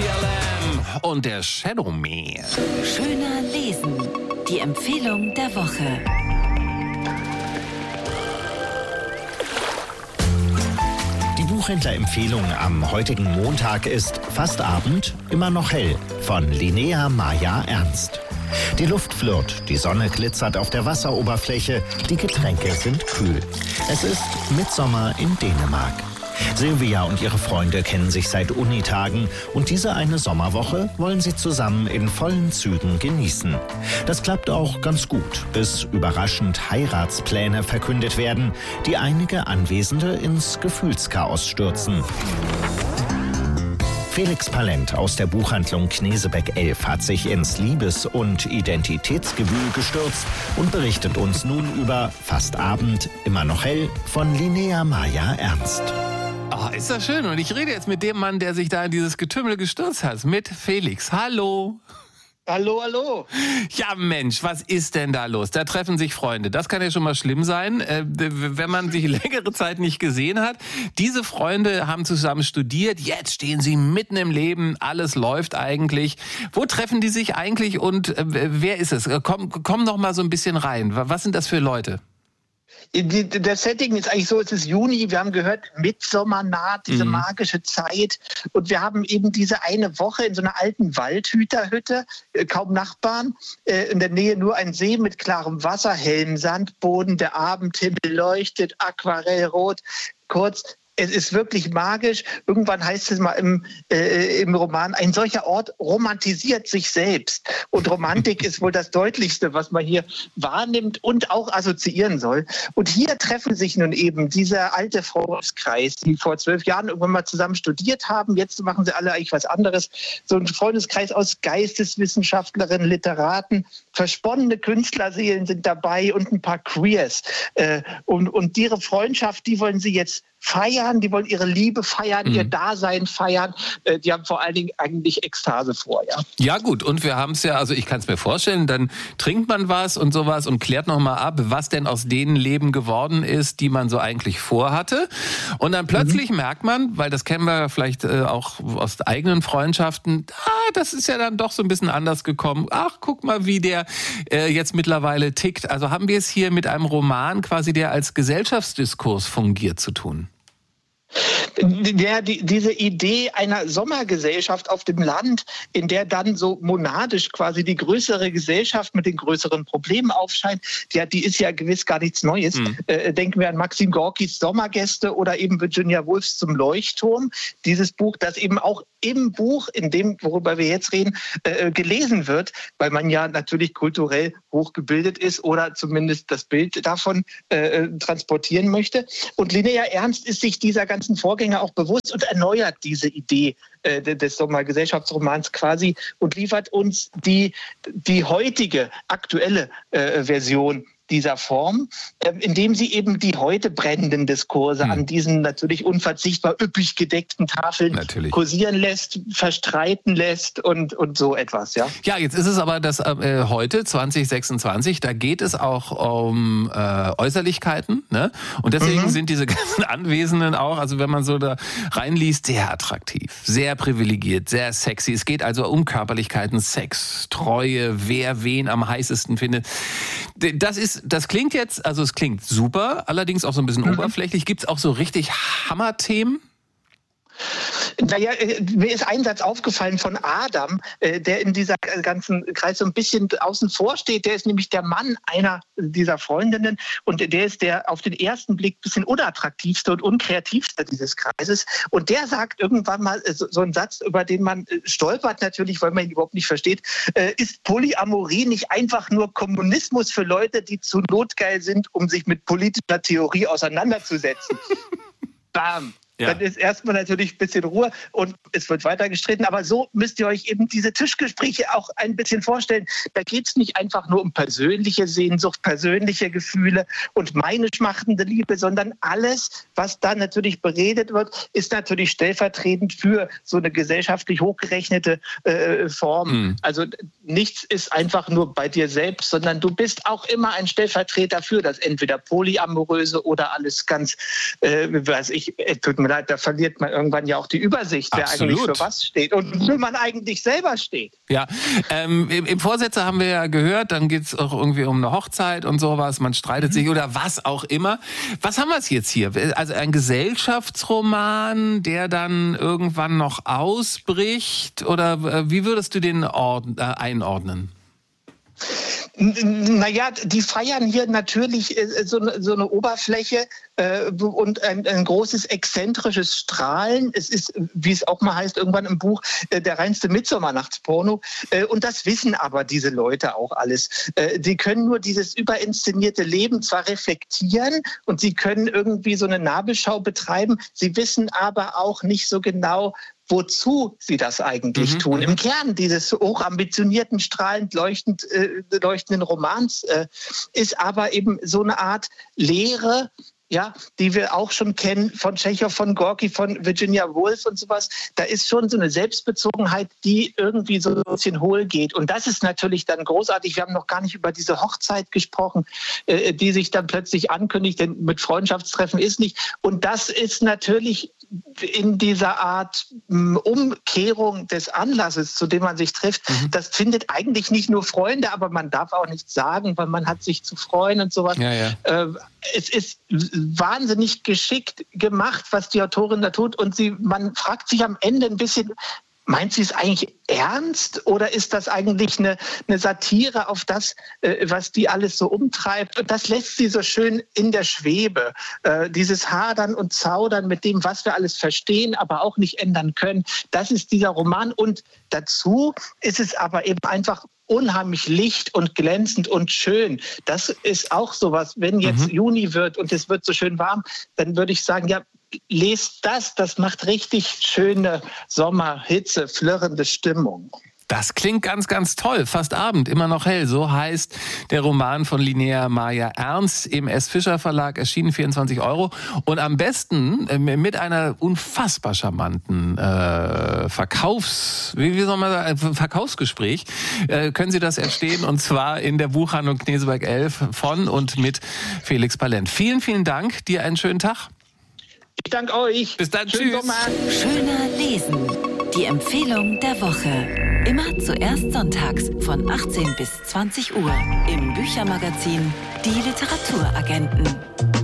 PLM und der Shadow Man. Schöner lesen. Die Empfehlung der Woche. Die Buchhändlerempfehlung am heutigen Montag ist Fast Abend, immer noch hell von Linnea Maja Ernst. Die Luft flirrt, die Sonne glitzert auf der Wasseroberfläche, die Getränke sind kühl. Es ist Mitsommer in Dänemark. Silvia und ihre Freunde kennen sich seit Unitagen und diese eine Sommerwoche wollen sie zusammen in vollen Zügen genießen. Das klappt auch ganz gut, bis überraschend Heiratspläne verkündet werden, die einige Anwesende ins Gefühlschaos stürzen. Felix Palent aus der Buchhandlung Knesebeck 11 hat sich ins Liebes- und Identitätsgewühl gestürzt und berichtet uns nun über Fast Abend, immer noch hell von Linnea Maja Ernst. Oh, ist das schön. Und ich rede jetzt mit dem Mann, der sich da in dieses Getümmel gestürzt hat, mit Felix. Hallo. Hallo, hallo. Ja, Mensch, was ist denn da los? Da treffen sich Freunde. Das kann ja schon mal schlimm sein, wenn man sich längere Zeit nicht gesehen hat. Diese Freunde haben zusammen studiert. Jetzt stehen sie mitten im Leben. Alles läuft eigentlich. Wo treffen die sich eigentlich und wer ist es? Komm noch mal so ein bisschen rein. Was sind das für Leute? Das Setting ist eigentlich so, es ist Juni, wir haben gehört, Mitsommer naht, diese magische Zeit. Und wir haben eben diese eine Woche in so einer alten Waldhüterhütte, kaum Nachbarn, in der Nähe nur ein See mit klarem Wasser, hellem Sandboden, der Abendhimmel leuchtet, aquarellrot. Kurz, es ist wirklich magisch. Irgendwann heißt es mal im Roman, ein solcher Ort romantisiert sich selbst. Und Romantik ist wohl das Deutlichste, was man hier wahrnimmt und auch assoziieren soll. Und hier treffen sich nun eben dieser alte Freundeskreis, die vor 12 Jahren irgendwann mal zusammen studiert haben. Jetzt machen sie alle eigentlich was anderes. So ein Freundeskreis aus Geisteswissenschaftlerinnen, Literaten, versponnene Künstlerseelen sind dabei und ein paar Queers. Und ihre Freundschaft, die wollen sie jetzt feiern, die wollen ihre Liebe feiern, ihr Dasein feiern. Die haben vor allen Dingen eigentlich Ekstase vor, ja. Ja gut, und wir haben es ja, also ich kann es mir vorstellen, dann trinkt man was und sowas und klärt nochmal ab, was denn aus den Leben geworden ist, die man so eigentlich vorhatte. Und dann plötzlich merkt man, weil das kennen wir vielleicht auch aus eigenen Freundschaften, das ist ja dann doch so ein bisschen anders gekommen. Ach, guck mal, wie der jetzt mittlerweile tickt. Also haben wir es hier mit einem Roman quasi, der als Gesellschaftsdiskurs fungiert, zu tun? Ja, diese Idee einer Sommergesellschaft auf dem Land, in der dann so monadisch quasi die größere Gesellschaft mit den größeren Problemen aufscheint, die ist ja gewiss gar nichts Neues. Denken wir an Maxim Gorkis Sommergäste oder eben Virginia Woolfs Zum Leuchtturm. Dieses Buch, das eben auch im Buch, in dem, worüber wir jetzt reden, gelesen wird, weil man ja natürlich kulturell hochgebildet ist oder zumindest das Bild davon transportieren möchte. Und Linnea Ernst ist sich dieser ganzen Vorgänge auch bewusst und erneuert diese Idee des Sommergesellschaftsromans quasi und liefert uns die heutige, aktuelle Version dieser Form, indem sie eben die heute brennenden Diskurse an diesen natürlich unverzichtbar üppig gedeckten Tafeln kursieren lässt, verstreiten lässt und so etwas, ja. Ja, jetzt ist es aber das heute, 2026, da geht es auch um Äußerlichkeiten, ne? Und deswegen sind diese ganzen Anwesenden auch, also wenn man so da reinliest, sehr attraktiv, sehr privilegiert, sehr sexy. Es geht also um Körperlichkeiten, Sex, Treue, wer wen am heißesten findet. Das klingt jetzt, also es klingt super, allerdings auch so ein bisschen oberflächlich. Gibt es auch so richtig Hammerthemen? Naja, mir ist ein Satz aufgefallen von Adam, der in dieser ganzen Kreis so ein bisschen außen vor steht. Der ist nämlich der Mann einer dieser Freundinnen und der ist der auf den ersten Blick ein bisschen unattraktivste und unkreativste dieses Kreises. Und der sagt irgendwann mal so einen Satz, über den man stolpert natürlich, weil man ihn überhaupt nicht versteht. Ist Polyamorie nicht einfach nur Kommunismus für Leute, die zu notgeil sind, um sich mit politischer Theorie auseinanderzusetzen? Bam! Ja. Dann ist erstmal natürlich ein bisschen Ruhe und es wird weiter gestritten. Aber so müsst ihr euch eben diese Tischgespräche auch ein bisschen vorstellen. Da geht es nicht einfach nur um persönliche Sehnsucht, persönliche Gefühle und meine schmachtende Liebe, sondern alles, was da natürlich beredet wird, ist natürlich stellvertretend für so eine gesellschaftlich hochgerechnete Form. Also nichts ist einfach nur bei dir selbst, sondern du bist auch immer ein Stellvertreter für das entweder Polyamoröse oder alles ganz, tut mir leid, da verliert man irgendwann ja auch die Übersicht, wer Absolut. eigentlich für was steht und wofür man eigentlich selber steht. Ja, im Vorsätze haben wir ja gehört, dann geht es auch irgendwie um eine Hochzeit und sowas, man streitet sich oder was auch immer. Was haben wir jetzt hier? Also ein Gesellschaftsroman, der dann irgendwann noch ausbricht, oder wie würdest du den einordnen? Naja, die feiern hier natürlich so eine Oberfläche und ein großes exzentrisches Strahlen. Es ist, wie es auch mal heißt, irgendwann im Buch, der reinste Mittsommernachtsporno. Und das wissen aber diese Leute auch alles. Sie können nur dieses überinszenierte Leben zwar reflektieren und sie können irgendwie so eine Nabelschau betreiben, sie wissen aber auch nicht so genau, wozu sie das eigentlich tun. Im Kern dieses hochambitionierten, strahlend leuchtenden Romans ist aber eben so eine Art Lehre, ja, die wir auch schon kennen von Tschechow, von Gorki, von Virginia Woolf und sowas. Da ist schon so eine Selbstbezogenheit, die irgendwie so ein bisschen hohl geht. Und das ist natürlich dann großartig. Wir haben noch gar nicht über diese Hochzeit gesprochen, die sich dann plötzlich ankündigt, denn mit Freundschaftstreffen ist nicht. Und das ist natürlich in dieser Art Umkehrung des Anlasses, zu dem man sich trifft, das findet eigentlich nicht nur Freunde, aber man darf auch nichts sagen, weil man hat sich zu freuen und sowas. Ja, ja. Es ist wahnsinnig geschickt gemacht, was die Autorin da tut. Und man fragt sich am Ende ein bisschen, meint sie es eigentlich ernst oder ist das eigentlich eine Satire auf das, was die alles so umtreibt? Und das lässt sie so schön in der Schwebe. Dieses Hadern und Zaudern mit dem, was wir alles verstehen, aber auch nicht ändern können. Das ist dieser Roman. Und dazu ist es aber eben einfach unheimlich licht und glänzend und schön. Das ist auch sowas, wenn jetzt Juni wird und es wird so schön warm, dann würde ich sagen, ja, lest das macht richtig schöne Sommerhitze, flirrende Stimmung. Das klingt ganz, ganz toll. Fast Abend, immer noch hell. So heißt der Roman von Linnea Maja Ernst im S. Fischer Verlag, erschienen 24 €. Und am besten mit einer unfassbar charmanten Verkaufsgespräch können Sie das entstehen. Und zwar in der Buchhandlung Kneseberg 11 von und mit Felix Palent. Vielen, vielen Dank. Dir einen schönen Tag. Ich danke euch. Bis dann. Schönen Tschüss. Sommer. Schöner Lesen. Die Empfehlung der Woche. Immer zuerst sonntags von 18 bis 20 Uhr im Büchermagazin Die Literaturagenten.